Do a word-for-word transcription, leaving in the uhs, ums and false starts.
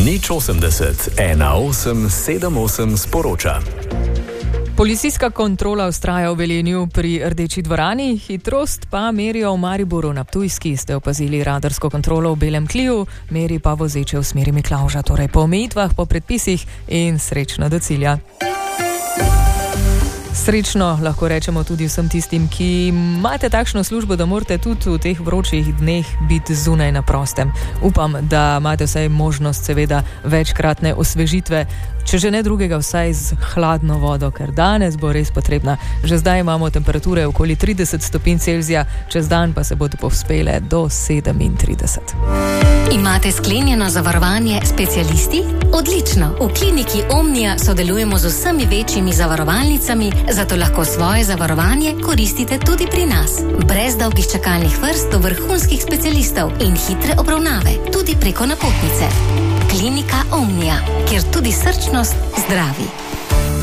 Nič osemdeset, ena osem sedem osem sporoča. Policijska kontrola vztraja v Velenju pri Rdeči dvorani, hitrost pa merijo v Mariboru na Ptujski. Ste opazili radarsko kontrolo v Belem Kliju, meri pa vozeče v smeri Miklavža, torej po omejitvah, po predpisih in srečno do cilja. Srečno lahko rečemo tudi vsem tistim, ki imate takšno službo, da morate tudi v teh vročih dneh biti zunaj na prostem. Upam, da imate vsaj možnost seveda večkratne osvežitve, če že ne drugega, vsaj z hladno vodo, ker danes bo res potrebna. Že zdaj imamo temperature okoli trideset stopinj Celzija, čez dan pa se bodo povzpele do sedemintrideset. Imate sklenjeno zavarovanje specialisti? Odlično! V kliniki Omnia sodelujemo z vsemi večjimi zavarovalnicami, zato lahko svoje zavarovanje koristite tudi pri nas. Brez dolgih čakalnih vrst do vrhunskih specialistov in hitre obravnave, tudi preko napotnice. Klinika Omnia, kjer tudi srčnost zdravi.